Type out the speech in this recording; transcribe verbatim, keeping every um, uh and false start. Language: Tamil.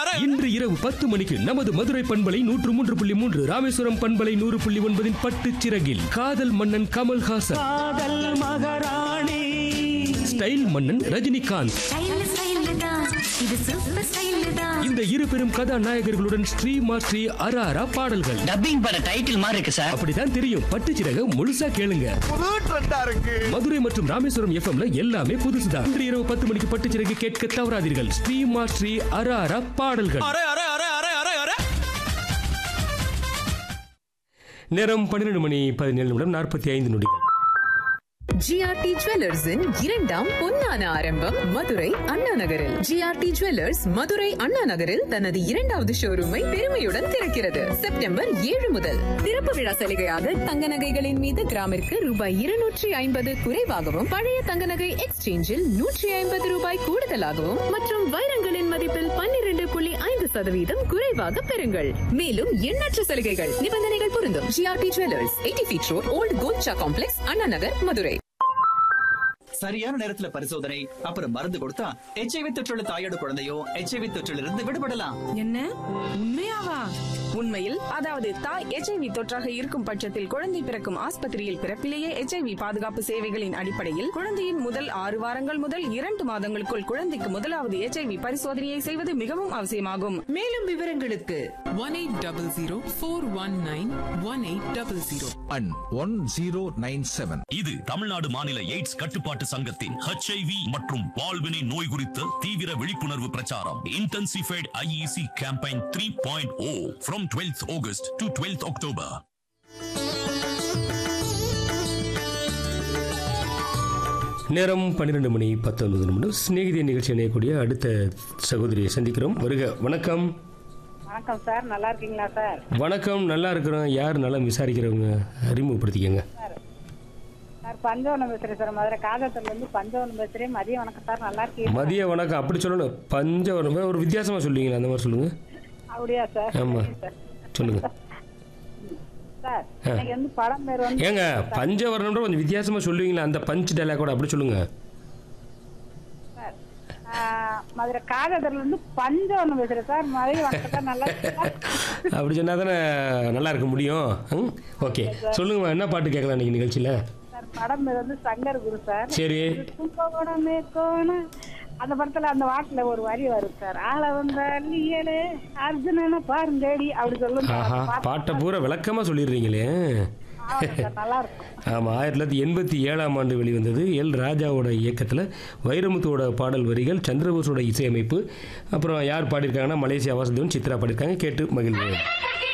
இன்று இரவு பத்து மணிக்கு நமது மதுரை பண்பலை நூற்று மூன்று புள்ளி மூன்று, ராமேஸ்வரம் பண்பலை நூறு புள்ளி ஒன்பதின் பட்டுச் சிறகில் காதல் மன்னன் கமல்ஹாசன், காதல் மகாராணி ஸ்டைல் மன்னன் ரஜினிகாந்த், இந்த இரு பெரும் கதாநாயகர்களுடன் ஸ்ரீமா ஸ்ரீ அராரா பாடல்கள். டப்பிங் பட டைட்டில் மாதிரி இருக்கு சார். அப்படிதான் தெரியும். பட்டுச்சிறக முழுசா கேளுங்க. மதுரை மற்றும் ராமேஸ்வரம் எஃப்எம்ல எல்லாமே புதுசுதான். இன்று இரவு பத்து மணிக்கு பட்டுச்சிறகு கேட்க தவறாதீர்கள். ஸ்ரீமா ஸ்ரீ அராரா பாடல்கள். நேரம் பன்னிரண்டு மணி பதினேழு நிமிடம் நாற்பத்தி ஐந்து நொடிகள். ஜிஆர்டி ஜுவல்லர்ஸின் இரண்டாம் பொன்னான ஆரம்பம் மதுரை அண்ணா நகரில். ஜிஆர்டி ஜுவல்லர்ஸ் மதுரை அண்ணா நகரில் தனது இரண்டாவது ஷோரூமை பெருமையுடன் திறக்கிறது. செப்டம்பர் ஏழு முதல் திறப்பு விழா சலுகையாக தங்க நகைகளின் மீது கிராமிற்கு ரூபாய் இருநூற்றி ஐம்பது குறைவாகவும், பழைய தங்க நகை எக்ஸ்சேஞ்சில் நூற்றி ஐம்பது ரூபாய் கூடுதலாகவும் மற்றும் வைரங்களின் மதிப்பில் பன்னிரண்டு புள்ளி ஐந்து சதவீதம் குறைவாக பெறுங்கள். மேலும் எண்ணற்ற சலுகைகள், நிபந்தனைகள் பொருந்தும். GRT jewellers, eighty feet road, volt Golcha complex, Anna Nagar, Madurai. சரியான நேரத்துல பரிசோதனை அப்புறம் மருந்து கொடுத்தா எச்ஐவி தொற்றுள்ள தாயோட குழந்தையும் எச்ஐவி தொற்றில் இருந்து விடுபடலாம். என்ன உண்மையாவா? உண்மையில், அதாவது தாய் எச்ஐவி தொற்றாக இருக்கும் பட்சத்தில் குழந்தை பிறக்கும் ஆஸ்பத்திரியில் பிறப்பிலேயே எச்ஐவி பாதுகாப்பு சேவைகளின் அடிப்படையில் குழந்தையின் முதல் ஆறு வாரங்கள் முதல் இரண்டு மாதங்களுக்குள் குழந்தைக்கு முதலாவது எச்ஐவி பரிசோதனையை செய்வது மிகவும் அவசியமாகும். மேலும் விவரங்களுக்கு one eight double zero four one nine one eight double zero and one zero nine seven. இது தமிழ்நாடு மாநில எய்ட்ஸ் கட்டுப்பாட்டு சங்கத்தின் ஹெச்ஐவி மற்றும் பால்வினை நோய் குறித்த தீவிர விழிப்புணர்வு பிரச்சாரம். Intensified IEC campaign three point O from twelfth August to twelfth October. நேரம் பன்னிரண்டு மணி பத்தொன்பது நிமிடம். சிநேகிதி நிகழ்ச்சி இணையக்கூடிய அடுத்த சகோதரியை சந்திக்கிறோம். வருக. வணக்கம். வணக்கம் சார், நல்லா இருக்கீங்களா சார்? வணக்கம், நல்லா இருக்கிறோம். யார் நல்லா விசாரிக்கிறவங்க அறிமுகப்படுத்திக்கங்க. சார் பஞ்சவனம் பேசுறேன் சார், மதுரை காதத்துல இருந்து பஞ்சவனம் பேசுறேன். மதிய வணக்கம் சார், நல்லா இருக்கீங்க? மதிய வணக்கம். அப்படி சொல்லணும். பஞ்சவனம் ஒரு வித்தியாசமா சொல்லுவீங்களா? அந்த மாதிரி சொல்லுங்க. அப்படியா சார்? ஆமா, சொல்லுங்க சார். எனக்கு வந்து படம் பேர் வந்து ஏங்க பஞ்சவரணம் கொஞ்சம் வித்தியாசமா சொல்லுவீங்களா? அந்த பஞ்ச் டைலாக் கூட அப்படி சொல்லுங்க சார். மதுரை காதத்துல இருந்து பஞ்சவனம் பேசுறேன் சார். மதிய வணக்கம், நல்லா அப்படி சொன்னா தானே நல்லா இருக்க முடியும். ஓகே, சொல்லுங்க. என்ன பாட்டு கேட்கலாம் இன்னைக்கு நிகழ்ச்சியில? சார் படம் பேர் வந்து சங்கர் குரு சார். சரி. கும்பகோணமே கோண அந்த படத்துல அந்த வாக்குல ஒரு வரி வரும் சார். ஆள வந்த அள்ளியலே அர்ஜுனன பாருங்கடி அப்படி சொல்லுங்க. பாட்டை பூரா விளக்கமா சொல்லிடுறீங்களே. நல்லா இருக்கும். ஆமாம், ஆயிரத்தி தொள்ளாயிரத்தி எண்பத்தி ஏழாம் ஆண்டு வெளிவந்தது. எல் ராஜாவோட இயக்கத்தில் வைரமுத்துவோட பாடல் வரிகள், சந்திரபோஸோட இசையமைப்பு. அப்புறம் யார் பாடியிருக்காங்கன்னா மலேசியா வாசுதேவன், சித்ரா பாடியிருக்காங்க. கேட்டு மகிழ்வு.